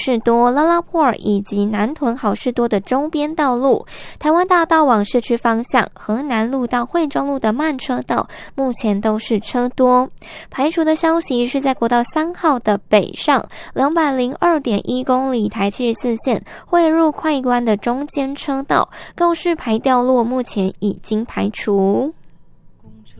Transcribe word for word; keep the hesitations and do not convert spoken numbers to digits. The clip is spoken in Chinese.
事多、拉拉坡尔以及南屯好事多的周边道路，台湾大道往市区方向、河南路到惠中路的慢车道目前都是车多。排除的消息是在国道三号的北上两百零二点一公里台七十四线汇入快关的中间车道，告示排掉落目前已经排除。